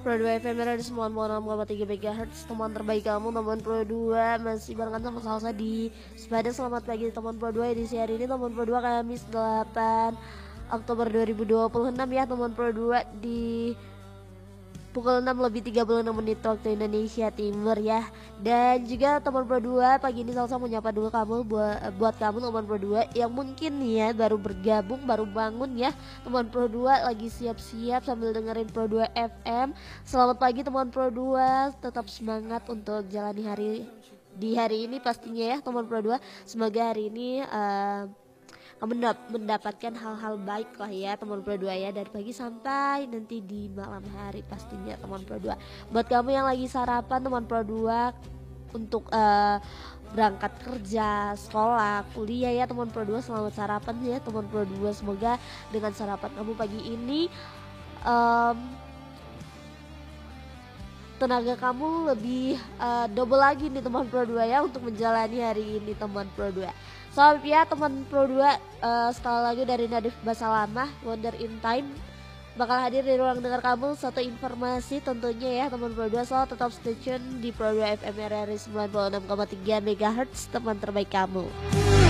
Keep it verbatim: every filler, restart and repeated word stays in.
Pro dua F M Radio sembilan puluh enam koma tiga MHz, teman terbaik kamu, teman Pro dua masih barengan sama Salsa di Sepada. Selamat pagi teman Pro dua, edisi hari ini teman Pro dua Kamis delapan Oktober dua ribu dua puluh enam ya teman Pro dua, di pukul enam lebih tiga puluh enam menit waktu Indonesia Timur ya. Dan juga teman Pro dua, pagi ini Salsa mau nyapa dulu kamu buat buat kamu teman Pro dua yang mungkin nih ya baru bergabung, baru bangun ya. Teman Pro dua lagi siap-siap sambil dengerin Pro dua F M. Selamat pagi teman Pro dua, tetap semangat untuk jalani hari di hari ini pastinya ya teman Pro dua. Semoga hari ini uh, kamu mendapatkan hal-hal baik lah ya teman Pro dua ya, dari pagi sampai nanti di malam hari pastinya teman Pro dua. Buat kamu yang lagi sarapan teman Pro dua untuk uh, berangkat kerja, sekolah, kuliah ya teman Pro dua, selamat sarapan ya teman Pro dua. Semoga dengan sarapan kamu pagi ini um, tenaga kamu lebih uh, double lagi nih teman Pro dua ya untuk menjalani hari ini teman Pro dua. So ya teman Pro dua, uh, sekali lagi dari Nadif Basalamah, Wonder in Time bakal hadir di ruang dengar kamu satu informasi tentunya ya teman Pro dua. So tetap stay tune di Pro dua F M R R I sembilan puluh enam koma tiga MHz, teman terbaik kamu.